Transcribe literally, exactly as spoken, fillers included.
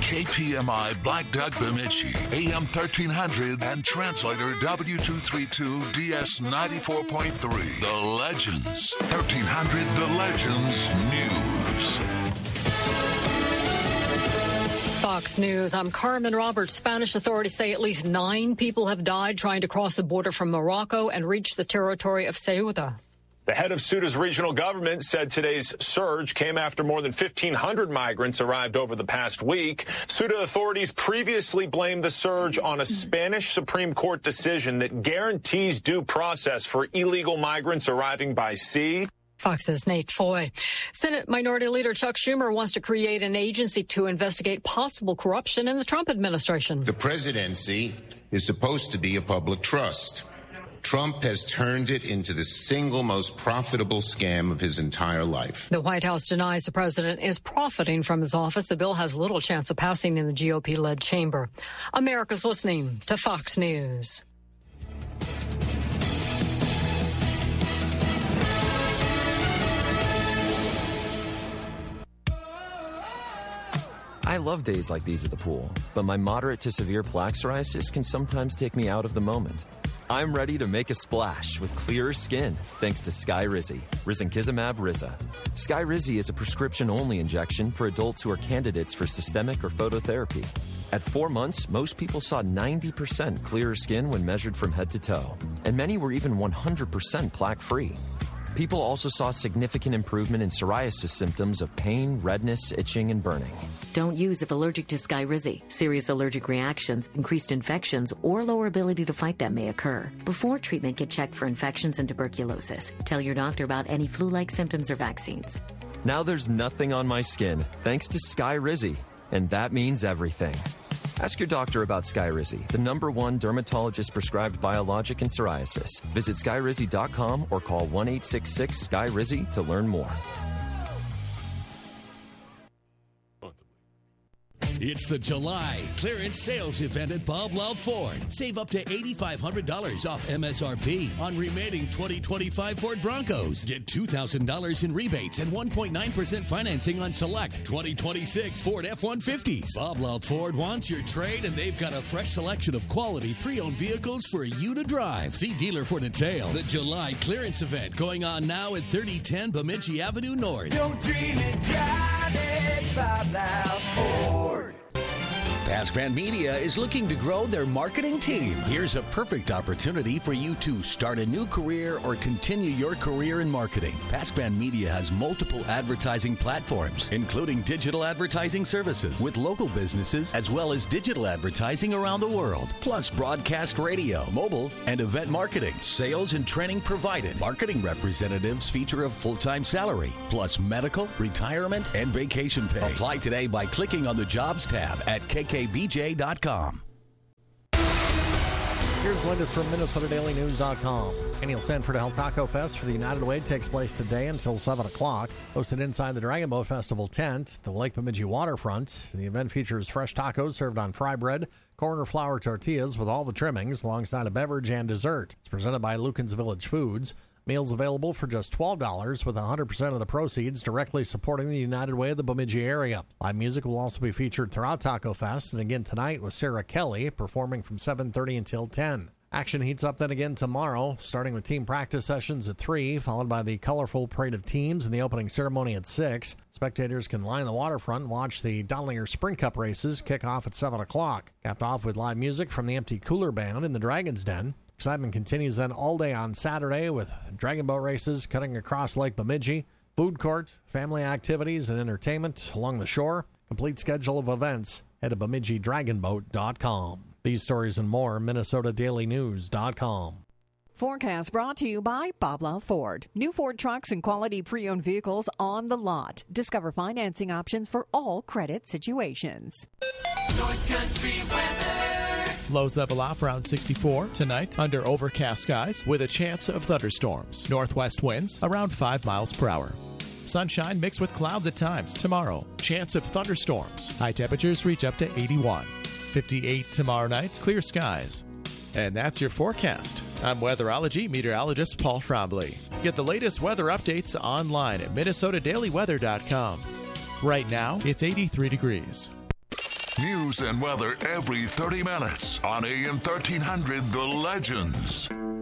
K P M I Black Duck Bemidji, A M thirteen hundred, and translator W two thirty-two D S ninety-four point three. The Legends. thirteen hundred The Legends News. Fox News. I'm Carmen Roberts. Spanish authorities say at least nine people have died trying to cross the border from Morocco and reach the territory of Ceuta. The head of Ceuta's regional government said today's surge came after more than fifteen hundred migrants arrived over the past week. Ceuta authorities previously blamed the surge on a Spanish Supreme Court decision that guarantees due process for illegal migrants arriving by sea. Fox's Nate Foy. Senate Minority Leader Chuck Schumer wants to create an agency to investigate possible corruption in the Trump administration. The presidency is supposed to be a public trust. Trump has turned it into the single most profitable scam of his entire life. The White House denies the president is profiting from his office. The bill has little chance of passing in the G O P-led chamber. America's listening to Fox News. I love days like these at the pool, but my moderate to severe plaque psoriasis can sometimes take me out of the moment. I'm ready to make a splash with clearer skin thanks to Skyrizi, risankizumab Riza. Skyrizi is a prescription-only injection for adults who are candidates for systemic or phototherapy. At four months, most people saw ninety percent clearer skin when measured from head to toe, and many were even one hundred percent plaque-free. People also saw significant improvement in psoriasis symptoms of pain, redness, itching, and burning. Don't use if allergic to Skyrizi. Serious allergic reactions, increased infections, or lower ability to fight them may occur. Before treatment, get checked for infections and tuberculosis. Tell your doctor about any flu-like symptoms or vaccines. Now there's nothing on my skin, thanks to Skyrizi, and that means everything. Ask your doctor about Skyrizi, the number one dermatologist-prescribed biologic in psoriasis. Visit skyrizi dot com or call one eight six six Sky Rizi to learn more. It's the July clearance sales event at Bob Loud Ford. Save up to eight thousand five hundred dollars off M S R P on remaining twenty twenty-five Ford Broncos. Get two thousand dollars in rebates and one point nine percent financing on select twenty twenty-six Ford F one fifties. Bob Loud Ford wants your trade, and they've got a fresh selection of quality pre-owned vehicles for you to drive. See dealer for details. The July clearance event going on now at thirty ten Bemidji Avenue North. Don't dream it, drive it, Bob Loud Ford. Pascran Media is looking to grow their marketing team. Here's a perfect opportunity for you to start a new career or continue your career in marketing. Pascran Media has multiple advertising platforms, including digital advertising services with local businesses, as well as digital advertising around the world, plus broadcast radio, mobile, and event marketing. Sales and training provided. Marketing representatives feature a full-time salary, plus medical, retirement, and vacation pay. Apply today by clicking on the Jobs tab at K K B J dot com. Here's the latest from Minnesota Daily News dot com. Annual Sanford Health Taco Fest for the United Way takes place today until seven o'clock. Hosted inside the Dragon Boat Festival tent, the Lake Bemidji waterfront. The event features fresh tacos served on fry bread, corn or flour tortillas with all the trimmings, alongside a beverage and dessert. It's presented by Lucan's Village Foods. Meals available for just twelve dollars, with one hundred percent of the proceeds directly supporting the United Way of the Bemidji area. Live music will also be featured throughout Taco Fest, and again tonight with Sarah Kelly performing from seven thirty until ten. Action heats up then again tomorrow, starting with team practice sessions at three, followed by the colorful parade of teams and the opening ceremony at six. Spectators can line the waterfront and watch the Dowlinger Sprint Cup races kick off at seven o'clock. Capped off with live music from the Empty Cooler Band in the Dragon's Den. Excitement continues then all day on Saturday with dragon boat races cutting across Lake Bemidji, food court, family activities, and entertainment along the shore. Complete schedule of events at Bemidji Dragon Boat dot com. These stories and more, Minnesota Daily News dot com. Forecast brought to you by Bob Loud Ford. New Ford trucks and quality pre-owned vehicles on the lot. Discover financing options for all credit situations. North Country weather. Lows level off around sixty-four tonight under overcast skies with a chance of thunderstorms. Northwest winds around five miles per hour. Sunshine mixed with clouds at times tomorrow. Chance of thunderstorms. High temperatures reach up to eighty-one. fifty-eight tomorrow night. Clear skies. And that's your forecast. I'm weatherology meteorologist Paul Frombley. Get the latest weather updates online at Minnesota Daily Weather dot com. Right now, it's eighty-three degrees. News and weather every thirty minutes on A M thirteen hundred The Legends.